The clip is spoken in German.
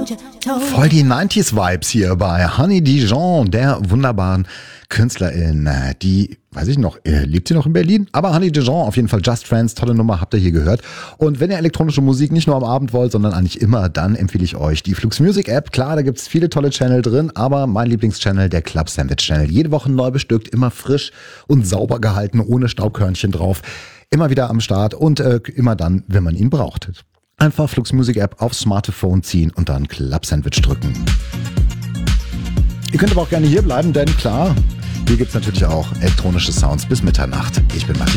Voll die 90s-Vibes hier bei Honey Dijon, der wunderbaren Künstlerin, die, weiß ich noch, lebt sie noch in Berlin? Aber Honey Dijon, auf jeden Fall Just Friends, tolle Nummer, habt ihr hier gehört. Und wenn ihr elektronische Musik nicht nur am Abend wollt, sondern eigentlich immer, dann empfehle ich euch die Flux Music App. Klar, da gibt's viele tolle Channel drin, aber mein Lieblingschannel, der Club Sandwich Channel. Jede Woche neu bestückt, immer frisch und sauber gehalten, ohne Staubkörnchen drauf. Immer wieder am Start und immer dann, wenn man ihn braucht. Einfach Flux Music App aufs Smartphone ziehen und dann Club Sandwich drücken. Ihr könnt aber auch gerne hier bleiben, denn klar, hier gibt's natürlich auch elektronische Sounds bis Mitternacht. Ich bin Martin.